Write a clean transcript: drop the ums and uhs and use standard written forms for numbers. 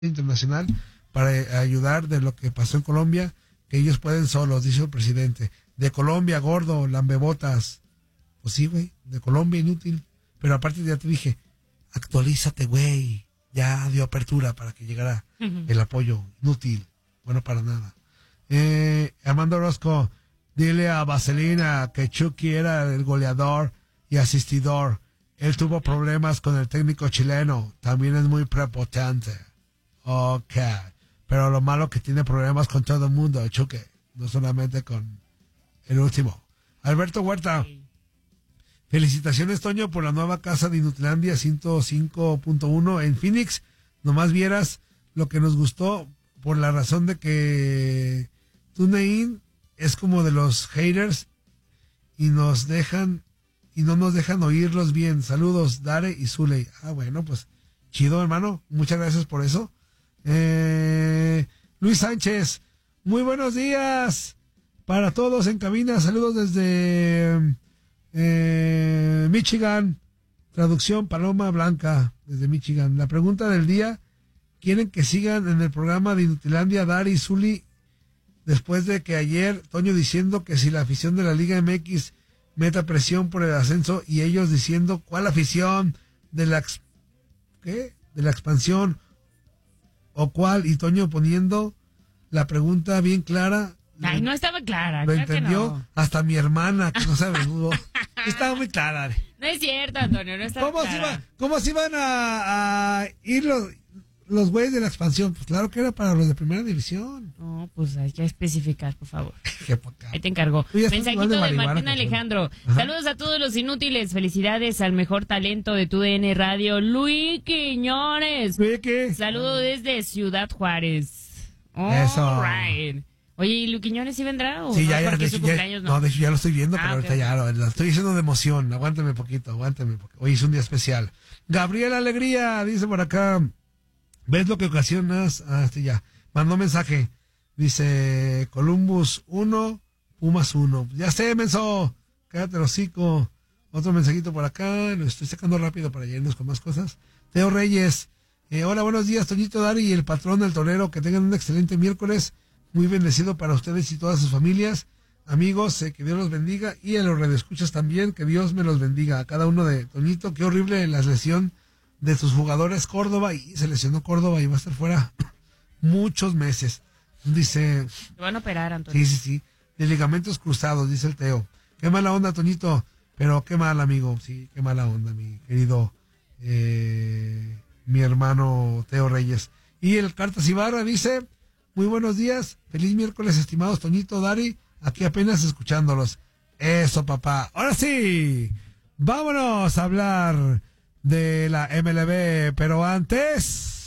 internacional para ayudar de lo que pasó en Colombia, que ellos pueden solos, dice el presidente. De Colombia, gordo, lambebotas. Pues sí, güey, de Colombia, inútil. Pero aparte ya te dije, actualízate, güey. Ya dio apertura para que llegara el apoyo. Inútil, bueno para nada. Armando Orozco, dile a Vaselina que Chucky era el goleador y asistidor. Él tuvo problemas con el técnico chileno. También es muy prepotente. Ok. Pero lo malo que tiene problemas con todo el mundo, Chucky. No solamente con el último. Alberto Huerta. Felicitaciones, Toño, por la nueva casa de Inutilandia 105.1 en Phoenix. Nomás vieras lo que nos gustó por la razón de que TuneIn es como de los haters y no nos dejan oírlos bien. Saludos, Dare y Zuley. Bueno, pues chido, hermano. Muchas gracias por eso. Luis Sánchez, muy buenos días para todos en cabina. Saludos desde Michigan. Traducción Paloma Blanca desde Michigan. La pregunta del día: ¿quieren que sigan en el programa de Inutilandia Dari y Zuli después de que ayer Toño diciendo que si la afición de la Liga MX meta presión por el ascenso y ellos diciendo cuál afición de la expansión o cuál, y Toño poniendo la pregunta bien clara? Ay, no estaba clara. Lo claro entendió que no. hasta mi hermana, que no sabe. Estaba muy clara. No es cierto, Antonio, no estaba clara. ¿Cómo se iban a ir los güeyes de la expansión? Pues claro que era para los de primera división. No, pues hay que especificar, por favor. Qué poca. Ahí te encargo. Mensajito de Martín Alejandro. Ajá. Saludos a todos los inútiles. Felicidades al mejor talento de TUDN Radio, Luis Quiñones. ¿Qué? Saludos desde Ciudad Juárez. Eso. All right. Oye, ¿y Luis Quiñones sí vendrá? ¿O Sí, no? ya, Porque de su hecho, cumpleaños no. de hecho ya lo estoy viendo, pero ahorita ok. ya lo estoy diciendo de emoción. Aguántame poquito. Hoy es un día especial. Gabriel Alegría dice por acá, ¿ves lo que ocasionas? Ya. Mandó mensaje. Dice, Columbus 1, Pumas 1. Ya sé, menso. Cállate el hocico. Otro mensajito por acá. Lo estoy sacando rápido para irnos con más cosas. Teo Reyes. Hola, buenos días, Toñito, Dari y el patrón del torero. Que tengan un excelente miércoles. Muy bendecido para ustedes y todas sus familias. Amigos, que Dios los bendiga. Y a los radioescuchas también, que Dios me los bendiga. A cada uno de Toñito. Qué horrible la lesión de sus jugadores Córdoba. Y se lesionó Córdoba y va a estar fuera muchos meses. Dice... Te van a operar, Antonio. Sí. De ligamentos cruzados, dice el Teo. Qué mala onda, Toñito. Pero qué mal, amigo. Sí, qué mala onda, mi querido... mi hermano Teo Reyes. Y el Cartas Ibarra dice... Muy buenos días, feliz miércoles, estimados Toñito, Dari, aquí apenas escuchándolos. Eso, papá. Ahora sí, vámonos a hablar de la MLB, pero antes...